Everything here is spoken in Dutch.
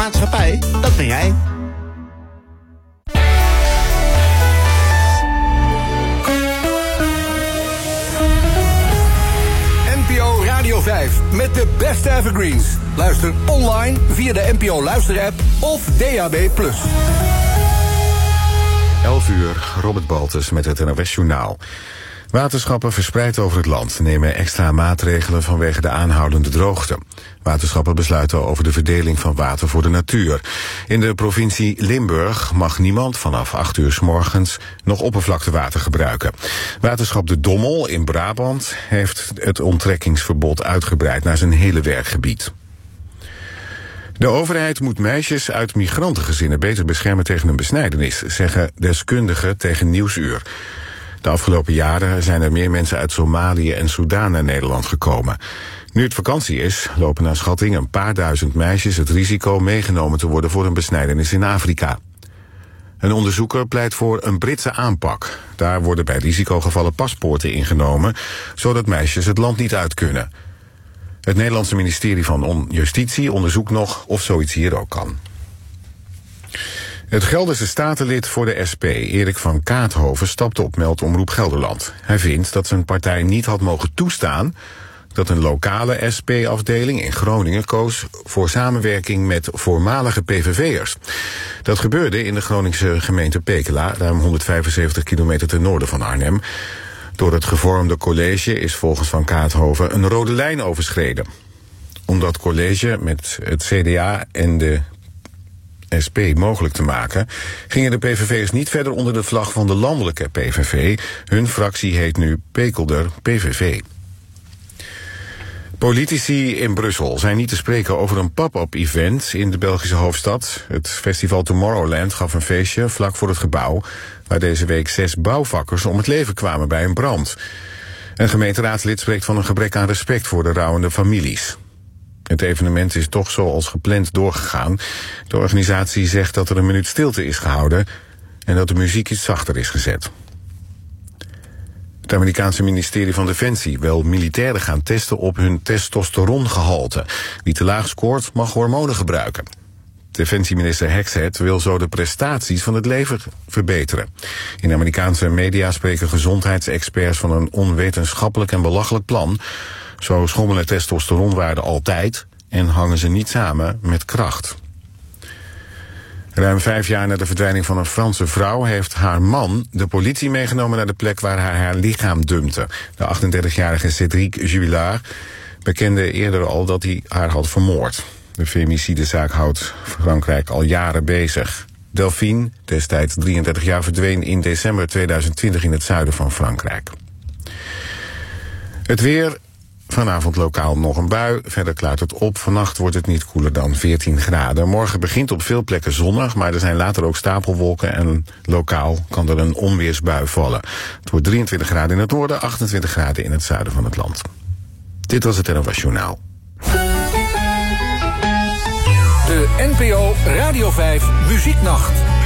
maatschappij, dat ben jij. NPO Radio 5 met de beste evergreens. Luister online via de NPO Luisterapp of DAB+. 11 uur, Robert Baltus met het NOS-journaal. Waterschappen verspreid over het land nemen extra maatregelen vanwege de aanhoudende droogte. Waterschappen besluiten over de verdeling van water voor de natuur. In de provincie Limburg mag niemand vanaf 8 uur 's morgens nog oppervlaktewater gebruiken. Waterschap De Dommel in Brabant heeft het onttrekkingsverbod uitgebreid naar zijn hele werkgebied. De overheid moet meisjes uit migrantengezinnen beter beschermen tegen een besnijdenis, zeggen deskundigen tegen Nieuwsuur. De afgelopen jaren zijn er meer mensen uit Somalië en Soedan naar Nederland gekomen. Nu het vakantie is, lopen naar schatting een paar duizend meisjes het risico meegenomen te worden voor een besnijdenis in Afrika. Een onderzoeker pleit voor een Britse aanpak. Daar worden bij risicogevallen paspoorten ingenomen, zodat meisjes het land niet uit kunnen. Het Nederlandse ministerie van Justitie onderzoekt nog of zoiets hier ook kan. Het Gelderse statenlid voor de SP, Erik van Kaathoven, stapte op Meldomroep Gelderland. Hij vindt dat zijn partij niet had mogen toestaan dat een lokale SP-afdeling in Groningen koos voor samenwerking met voormalige PVV'ers. Dat gebeurde in de Groningse gemeente Pekela, ruim 175 kilometer ten noorden van Arnhem. Door het gevormde college is volgens Van Kaathoven een rode lijn overschreden. Om dat college met het CDA en de SP mogelijk te maken, gingen de PVV'ers niet verder onder de vlag van de landelijke PVV. Hun fractie heet nu Pekelder PVV. Politici in Brussel zijn niet te spreken over een pop-up event in de Belgische hoofdstad. Het festival Tomorrowland gaf een feestje vlak voor het gebouw, waar deze week 6 bouwvakkers om het leven kwamen bij een brand. Een gemeenteraadslid spreekt van een gebrek aan respect voor de rouwende families. Het evenement is toch zoals gepland doorgegaan. De organisatie zegt dat er een minuut stilte is gehouden en dat de muziek iets zachter is gezet. Het Amerikaanse ministerie van Defensie wil militairen gaan testen op hun testosterongehalte. Wie te laag scoort mag hormonen gebruiken. Defensieminister Hexhead wil zo de prestaties van het leger verbeteren. In Amerikaanse media spreken gezondheidsexperts van een onwetenschappelijk en belachelijk plan. Zo schommelen testosteronwaarden altijd en hangen ze niet samen met kracht. Ruim 5 jaar na de verdwijning van een Franse vrouw heeft haar man de politie meegenomen naar de plek waar hij haar lichaam dumpte. De 38-jarige Cédric Juillard bekende eerder al dat hij haar had vermoord. De femicidezaak houdt Frankrijk al jaren bezig. Delphine, destijds 33 jaar, verdween in december 2020 in het zuiden van Frankrijk. Het weer. Vanavond lokaal nog een bui, verder klaart het op. Vannacht wordt het niet koeler dan 14 graden. Morgen begint op veel plekken zonnig, maar er zijn later ook stapelwolken en lokaal kan er een onweersbui vallen. Het wordt 23 graden in het noorden, 28 graden in het zuiden van het land. Dit was het NOS Journaal. De NPO Radio 5 Muzieknacht.